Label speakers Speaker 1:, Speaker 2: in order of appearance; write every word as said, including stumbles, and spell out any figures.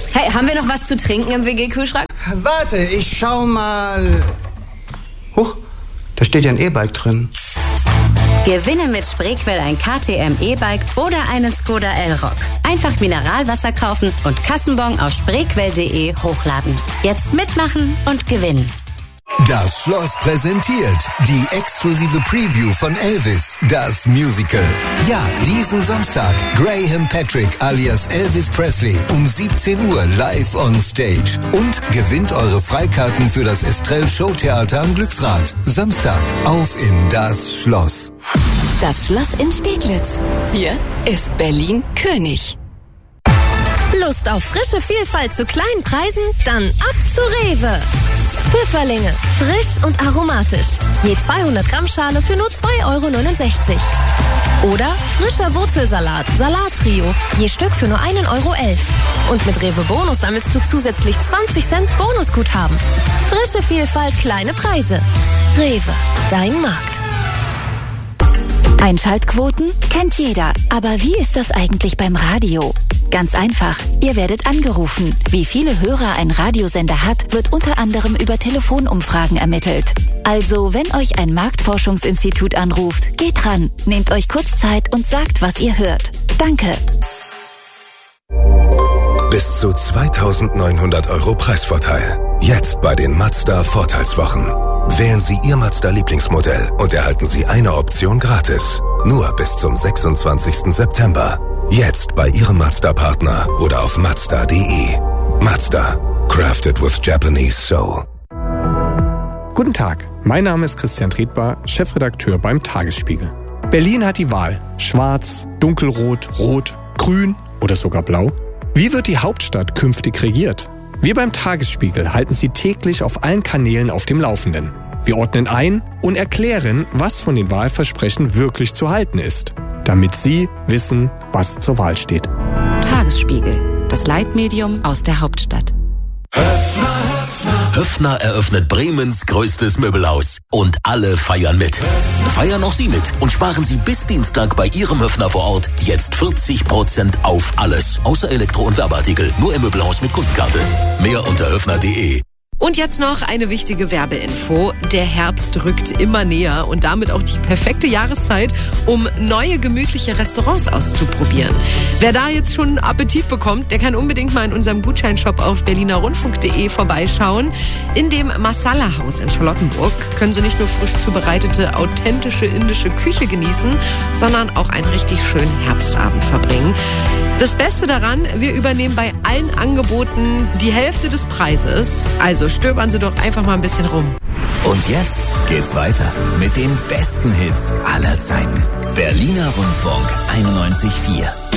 Speaker 1: Hey, haben wir noch was zu trinken im W G-Kühlschrank?
Speaker 2: Warte, ich schau mal. Huch, da steht ja ein E-Bike drin.
Speaker 3: Gewinne mit Spreequell ein K T M E-Bike oder einen Skoda Elroq. Einfach Mineralwasser kaufen und Kassenbon auf spreequell punkt de hochladen. Jetzt mitmachen und gewinnen.
Speaker 4: Das Schloss präsentiert die exklusive Preview von Elvis, das Musical. Ja, diesen Samstag Graham Patrick alias Elvis Presley um siebzehn Uhr live on stage. Und gewinnt eure Freikarten für das Estrell Showtheater am Glücksrad. Samstag auf in das Schloss.
Speaker 5: Das Schloss in Steglitz. Hier ist Berlin König.
Speaker 6: Lust auf frische Vielfalt zu kleinen Preisen? Dann ab zu Rewe. Pfifferlinge, frisch und aromatisch. Je zweihundert Gramm Schale für nur zwei Euro neunundsechzig. Oder frischer Wurzelsalat, Salattrio, je Stück für nur ein Euro elf. Und mit Rewe Bonus sammelst du zusätzlich zwanzig Cent Bonusguthaben. Frische Vielfalt, kleine Preise. Rewe, dein Markt.
Speaker 5: Einschaltquoten kennt jeder, aber wie ist das eigentlich beim Radio? Ganz einfach, ihr werdet angerufen. Wie viele Hörer ein Radiosender hat, wird unter anderem über Telefonumfragen ermittelt. Also, wenn euch ein Marktforschungsinstitut anruft, geht dran, nehmt euch kurz Zeit und sagt, was ihr hört. Danke.
Speaker 7: Bis zu zweitausendneunhundert Euro Preisvorteil. Jetzt bei den Mazda Vorteilswochen. Wählen Sie Ihr Mazda-Lieblingsmodell und erhalten Sie eine Option gratis. Nur bis zum sechsundzwanzigsten September. Jetzt bei Ihrem Mazda-Partner oder auf mazda punkt de. Mazda. Crafted with Japanese Soul.
Speaker 8: Guten Tag, mein Name ist Christian Tretbar, Chefredakteur beim Tagesspiegel. Berlin hat die Wahl. Schwarz, dunkelrot, rot, grün oder sogar blau. Wie wird die Hauptstadt künftig regiert? Wir beim Tagesspiegel halten Sie täglich auf allen Kanälen auf dem Laufenden. Wir ordnen ein und erklären, was von den Wahlversprechen wirklich zu halten ist, damit Sie wissen, was zur Wahl steht.
Speaker 5: Tagesspiegel, das Leitmedium aus der Hauptstadt.
Speaker 9: Höffner eröffnet Bremens größtes Möbelhaus. Und alle feiern mit. Feiern auch Sie mit und sparen Sie bis Dienstag bei Ihrem Höffner vor Ort jetzt vierzig Prozent auf alles. Außer Elektro- und Werbeartikel. Nur im Möbelhaus mit Kundenkarte. Mehr unter höffner punkt de.
Speaker 10: Und jetzt noch eine wichtige Werbeinfo. Der Herbst rückt immer näher und damit auch die perfekte Jahreszeit, um neue gemütliche Restaurants auszuprobieren. Wer da jetzt schon Appetit bekommt, der kann unbedingt mal in unserem Gutscheinshop auf berliner rundfunk punkt de vorbeischauen. In dem Masala-Haus in Charlottenburg können Sie nicht nur frisch zubereitete, authentische indische Küche genießen, sondern auch einen richtig schönen Herbstabend verbringen. Das Beste daran, wir übernehmen bei allen Angeboten die Hälfte des Preises. Also stöbern Sie doch einfach mal ein bisschen rum.
Speaker 9: Und jetzt geht's weiter mit den besten Hits aller Zeiten. Berliner Rundfunk einundneunzig Komma vier.